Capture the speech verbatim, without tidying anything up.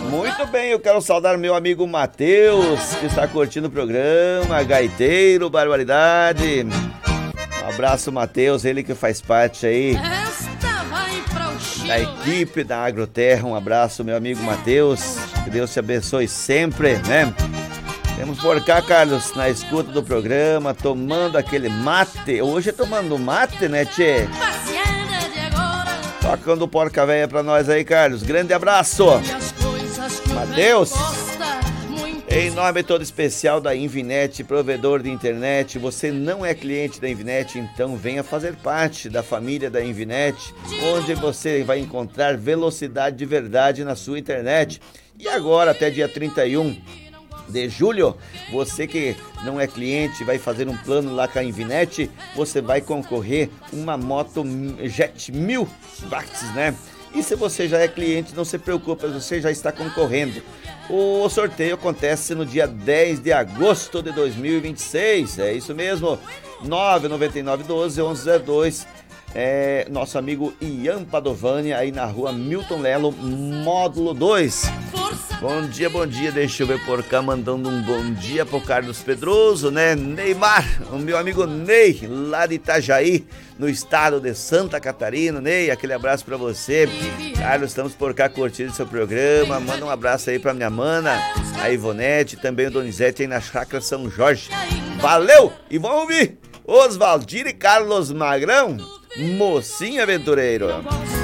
Muito bem, eu quero saudar meu amigo Matheus, que está curtindo o programa, gaiteiro, barbaridade. Um abraço, Matheus, ele que faz parte aí da equipe da Agroterra. Um abraço, meu amigo Matheus, que Deus te abençoe sempre, né? Temos por cá, Carlos, na escuta do programa, tomando aquele mate. Hoje é tomando mate, né, tchê? Tocando porca véia pra nós aí, Carlos. Grande abraço. Matheus, em nome todo especial da Invinet, provedor de internet. Você não é cliente da Invinet, então venha fazer parte da família da Invinet, onde você vai encontrar velocidade de verdade na sua internet. E agora, até dia trinta e um de julho, você que não é cliente, vai fazer um plano lá com a Invinet, você vai concorrer uma moto Jet mil watts, né? E se você já é cliente, não se preocupe, você já está concorrendo. O sorteio acontece no dia dez de agosto de dois mil e vinte e seis, é isso mesmo, nove nove nove um dois, onze zero dois. É, nosso amigo Ian Padovani, aí na rua Milton Lelo, módulo dois. Bom dia, bom dia, deixa eu ver por cá, mandando um bom dia pro Carlos Pedroso, né? Neymar, o meu amigo Ney, lá de Itajaí, no estado de Santa Catarina. Ney, aquele abraço pra você. Carlos, estamos por cá curtindo seu programa. Manda um abraço aí pra minha mana, a Ivonete, também o Donizete aí na Chácara São Jorge. Valeu! E vamos ouvir Oswaldir e Carlos Magrão, Mocinho Aventureiro.